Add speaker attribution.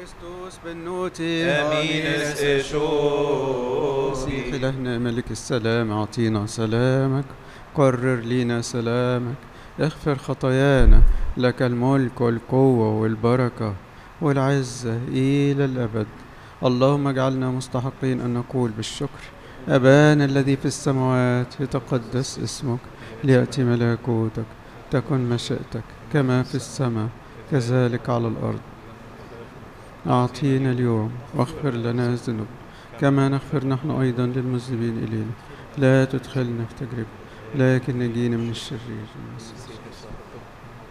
Speaker 1: كريستوس بنوتي
Speaker 2: امين
Speaker 1: مسيح إلهنا ملك السلام، أعطينا سلامك، قرر لينا سلامك، اغفر خطايانا، لك الملك والقوة والبركة والعزة إلى الأبد. اللهم اجعلنا مستحقين أن نقول بالشكر: أبانا الذي في السماوات، يتقدس اسمك، ليأتي ملكوتك، تكن مشيئتك كما في السماء كذلك على الأرض. أعطينا اليوم واغفر لنا الذنوب كما نغفر نحن أيضا للمذنبين إلينا، لا تدخلنا في تجربة لكن نجينا من الشرير.